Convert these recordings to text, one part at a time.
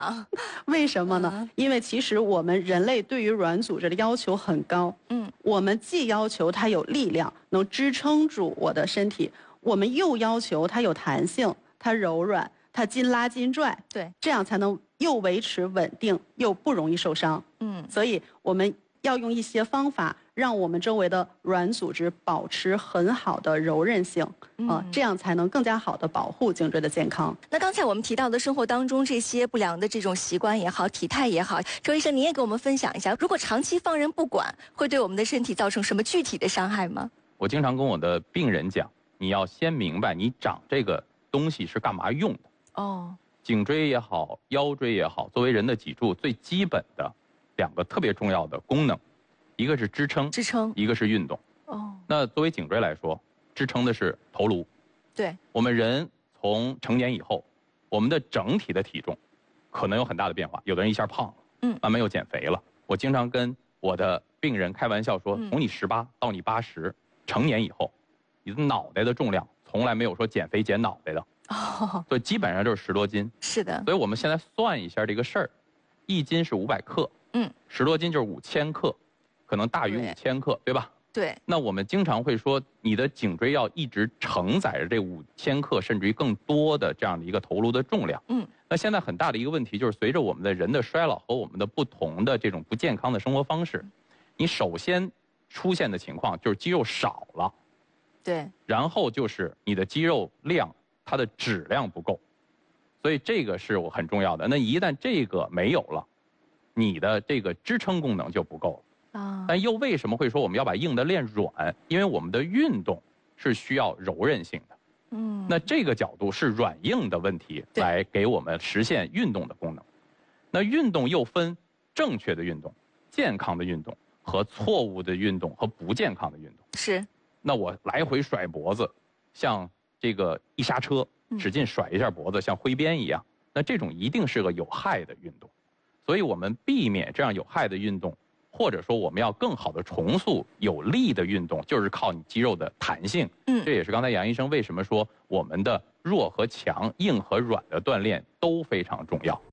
为什么呢？因为其实我们人类对于软组织的要求很高。我们既要求它有力量，能支撑住我的身体，我们又要求它有弹性，它柔软，它筋拉筋拽。 对， 这样才能又维持稳定，又不容易受伤。所以我们要用一些方法，让我们周围的软组织保持很好的柔韧性，这样才能更加好的保护颈椎的健康。 那刚才我们提到的生活当中这些不良的这种习惯也好，体态也好，周医生您也给我们分享一下，如果长期放任不管，会对我们的身体造成什么具体的伤害吗？ 我经常跟我的病人讲，你要先明白你长这个东西是干嘛用的。颈椎也好，腰椎也好，作为人的脊柱最基本的2个特别重要的功能，一个是支撑，一个是运动。那作为颈椎来说，支撑的是头颅。 对， 我们人从成年以后，我们的整体的体重可能有很大的变化，有的人一下胖了，慢慢又减肥了。我经常跟我的病人开玩笑说，从你18到你80，成年以后，你的脑袋的重量从来没有说减肥减脑袋的。所以基本上就是10多斤。 是的。 所以我们现在算一下这个事儿，1斤是500克，10多斤就是5000克，可能大于5000克，对吧？ 对。 那我们经常会说，你的颈椎要一直承载着这5000克甚至于更多的这样的一个头颅的重量。那现在很大的一个问题就是，随着我们的人的衰老和我们的不同的这种不健康的生活方式，你首先出现的情况就是肌肉少了。 对。然后就是你的肌肉量，它的质量不够，所以这个是我很重要的。那一旦这个没有了，你的这个支撑功能就不够了。但又为什么会说我们要把硬的练软？因为我们的运动是需要柔韧性的。那这个角度是软硬的问题来给我们实现运动的功能。那运动又分正确的运动、健康的运动和错误的运动和不健康的运动。 是。 那我来回甩脖子，像这个一刹车使劲甩一下脖子，像挥鞭一样，那这种一定是个有害的运动。所以我们避免这样有害的运动，或者说我们要更好的重塑有力的运动，就是靠你肌肉的弹性。这也是刚才杨医生为什么说我们的弱和强、硬和软的锻炼都非常重要。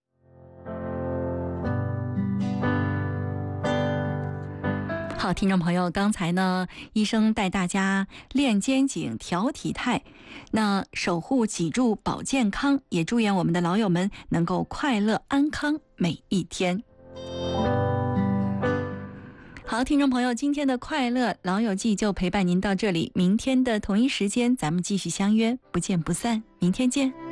好，听众朋友，刚才呢，医生带大家练肩颈、调体态，那守护脊柱、保健康，也祝愿我们的老友们能够快乐安康每一天。好，听众朋友，今天的快乐老友记就陪伴您到这里，明天的同一时间咱们继续相约，不见不散，明天见。